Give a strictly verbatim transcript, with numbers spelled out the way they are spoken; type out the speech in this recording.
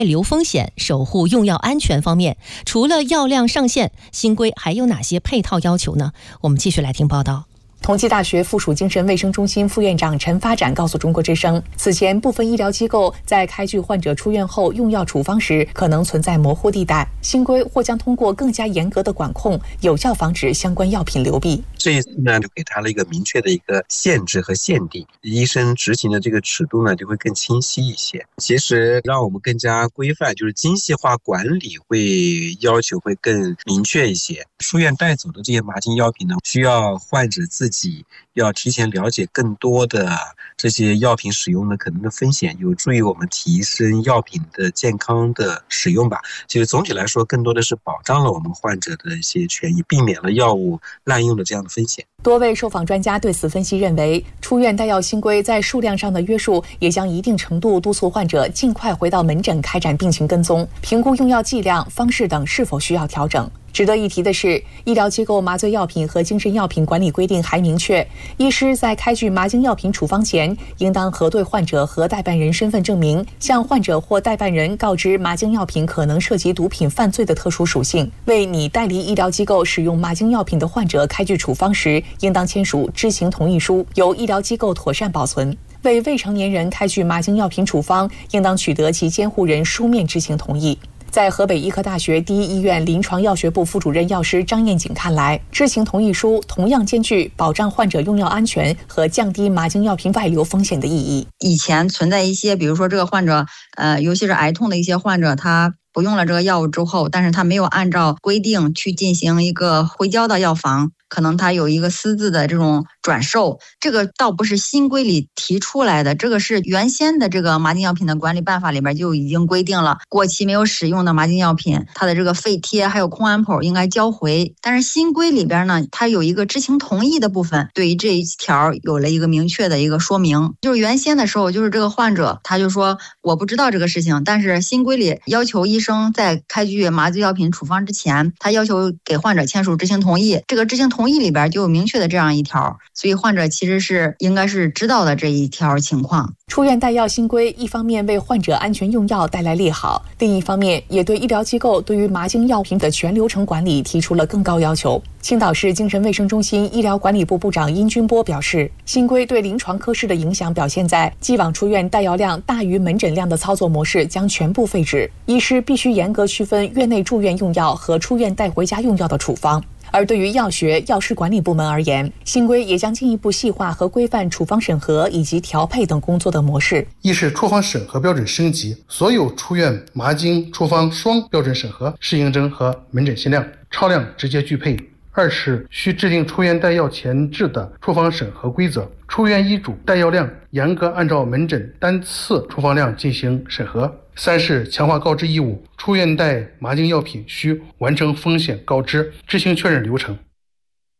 流风险、守护用药安全方面，除了药量上限，新规还有哪些配套要求呢？我们继续来听报道。 同济大学附属精神卫生中心副院长陈发展告诉中国之声，此前部分医疗机构在开具患者出院后用药处方时可能存在模糊地带，新规或将通过更加严格的管控，有效防止相关药品流弊。 这一次呢，就给他了一个明确的一个限制和限定，医生执行的这个尺度呢就会更清晰一些。其实让我们更加规范，就是精细化管理会要求会更明确一些。书院带走的这些麻禁药品呢，需要患者自己自己要提前了解更多的这些药品使用的可能的风险，有助于我们提升药品的健康的使用吧。其实总体来说，更多的是保障了我们患者的一些权益，避免了药物滥用的这样的风险。 多位受访专家对此分析认为，出院带药新规在数量上的约束，也将一定程度督促患者尽快回到门诊开展病情跟踪，评估用药剂量、方式等是否需要调整。值得一提的是，医疗机构麻醉药品和精神药品管理规定还明确，医师在开具麻精药品处方前，应当核对患者和代办人身份证明，向患者或代办人告知麻精药品可能涉及毒品犯罪的特殊属性。为拟代理医疗机构使用麻精药品的患者开具处方时，应当签署知情同意书，由医疗机构妥善保存。为未成年人开具麻精药品处方，应当取得其监护人书面知情同意。在河北医科大学第一医院临床药学部副主任药师张艳锦看来，知情同意书同样兼具保障患者用药安全和降低麻精药品外流风险的意义。 以前存在一些，比如说这个患者，呃，尤其是癌痛的一些患者，他不用了这个药物之后，但是他没有按照规定去进行一个回交到药房，可能他有一个私自的这种转售，这个倒不是新规里提出来的，这个是原先的这个麻精药品的管理办法里边就已经规定了，过期没有使用的麻精药品，它的这个废贴还有空安口应该交回。但是新规里边呢，它有一个知情同意的部分，对于这一条有了一个明确的一个说明。就是原先的时候，就是这个患者他就说我不知道这个事情，但是新规里要求医生在开具麻醉药品处方之前，他要求给患者签署知情同意，这个知情同意里边就有明确的这样一条，所以患者其实是应该是知道的这一条情况。 出院带药新规一方面为患者安全用药带来利好，另一方面也对医疗机构对于麻精药品的全流程管理提出了更高要求。青岛市精神卫生中心医疗管理部部长殷军波表示，新规对临床科室的影响表现在既往出院带药量大于门诊量的操作模式将全部废止，医师必须严格区分院内住院用药和出院带回家用药的处方。而对于药学、药师管理部门而言，新规也将进一步细化和规范处方审核以及调配等工作的模式。 一是处方审核标准升级，所有出院麻精处方双标准审核，适应症和门诊限量、超量直接拒配。二是需制定出院带药前置的处方审核规则，出院医嘱带药量严格按照门诊单次处方量进行审核。三是强化告知义务，出院带麻精药品需完成风险告知、知情确认流程。